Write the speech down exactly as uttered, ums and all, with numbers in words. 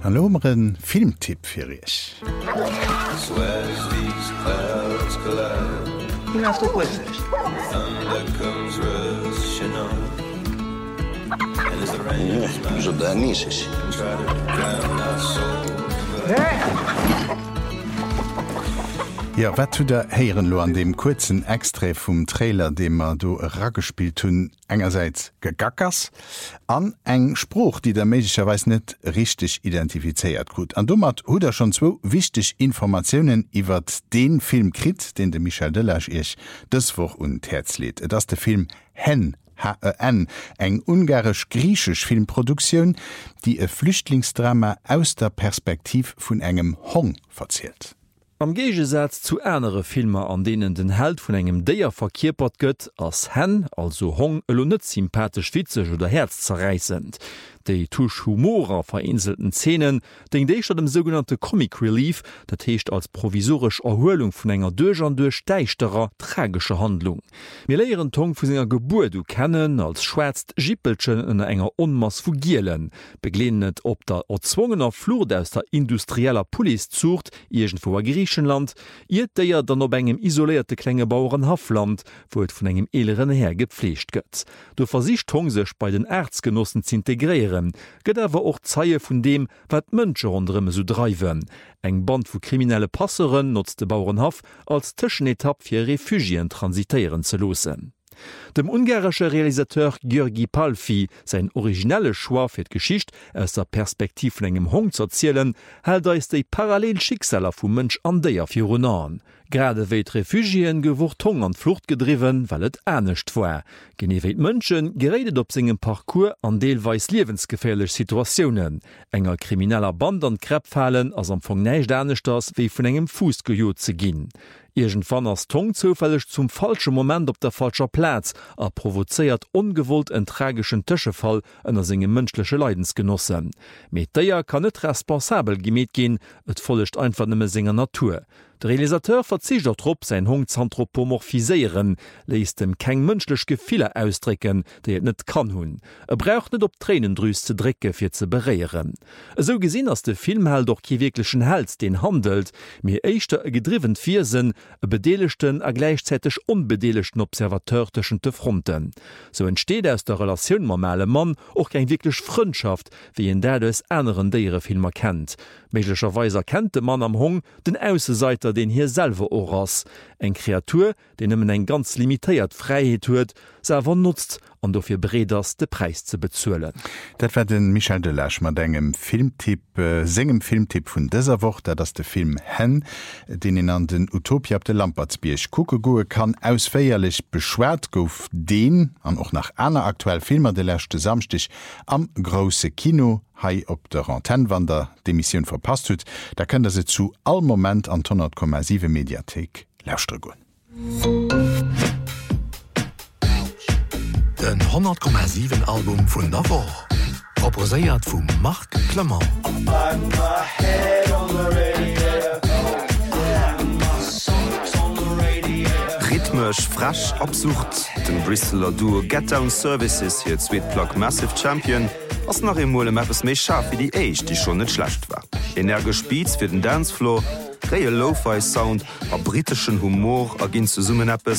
an lomeren Filmtipp fir ich. Ja, wat du der heieren lo an dem kurzen Extre vum Trailer, dem man do raggespielt hunn, engerseits gegackers, an eng Spruch, die der méigerweis net richtig identifizeiert gut. An dummert hu er schon zwo wichtig Informationen iwwer den Film krit, den de Michel Delage ich dëswoch und Herz lädt. Das der Film Hen. H E N, eng ungarisch-griechisch Filmproduktion, die e Flüchtlingsdrama aus der Perspektiv vun engem Hong verzielt. Am Gegesatz zu ärnere Filme, an denen den Held vun engem Déier verkiepert gëtt, ass Hen, also Hong, elo net sympathisch witzeg oder herzzerreißend. Dei tusch humorer vereinzelten Szenen, den déichter dem sogenannte Comic Relief, dat heescht als provisorisch Erholung vun enger duerch an duerch deichtere, tragische Handlung. Mir léieren Tong vu senger Geburt du kennen, als schwärzt Jippelchen en enger Onmass fugielen, beglenet op der erzwungener Flut aus der industrieller Polizucht, Igent vuer Griechenland, iet déier dann op engem isolierte Klengebauern Hafland, wo et vun engem eleren her gepflecht gëtt. Du versicht Tong sech bei den Erzgenossen zu integrieren, gëtt awer och Zeie vun dem, wat Mënsche rondremme so dreiwen. Eng Band vu kriminelle Passeren nutzt de Bauernhaf als Tëschenetapp fir Refugien transitéieren ze losen. Dem ungarische Realisateur György Palfi, sein originelle Schwar fir d'Geschicht aus der Perspektiv vun engem Hong zu erzielen, hält er is déi parallel Schicksaler vum Mënsch an déier virun an. Grade wéit Refugien gewurt Hong an Flucht gedriwen, weil et ernstnecht war. Genewéit Mënschen geredet op segem Parcours an deelweis liewensgefährlech Situationen. Enger krimineller Band an Kreppfallen ass am vung neicht ernstnecht ass, wéi vun engem Fuß gejot ze ginn. Irgendwann ass Tong zufällig zum falschen Moment op der falscher Platz, er provozeiert ungewollt en tragischen Tëschefall ënner segem mënschlesche Leidensgenossen. Met déier kann net responsabel gemet gin, et follecht einfach nëmme senger Natur. Der Realisateur verzicht trop sein Hong zu anthropomorphiseieren, leist dem keng mënschlech Gefiller ausdrecken, déi et net kann hunn. Er braucht net op Tränendrüs ze drecke fir ze bereieren. So gesinn ass de Filmheld doch ki wirklichschen Held den handelt, mir eichter e gedriven Viersinn, e bedeelechten a gleichzeitig unbedeelechten observateurteschen te Fronten. So entsteht aus der Relation normale Mann och kein wirklich Freundschaft, wie en der des äneren deiere Filmer kennt. Meiglecherweise kennt de Mann am Hong den Ausseseiter, den hier selber oras. Eng Kreatur, den ëmmen eng ganz limitéiert Freiheet huet, sewer nutzt an dofir Breders de Preis ze bezuelen. Dat war den Michel Delage mat engem Filmtipp, äh, segem Filmtipp vun déser Woche, dat ass de Film Hen, den en an den Utopia op de Lampertsbierch kucke goe kann ausféierlich beschwert gouf den, an och nach aner aktuell Filmer de lächte Samstich am grosse Kino, hai op der Antennwander d'Emissionioun verpasst huet, da könnt er se zu all Moment an hundert Komma sieben Mediathek lauschte gon. Den hundert Komma sieben Album vun der Woche. Proposéiert vum Marc Clement. Rhythmisch, frasch, absucht, den Bristoler Duo Get Down Services hier Sweetplug Massive Champion, ass nach em Mole Mappes méi scharf wie die Eich, die schon net schlecht war. Energisch Beats fir den Dancefloor, réie Lo-Fi-Sound, a britischen Humor a ginn zu summen Appes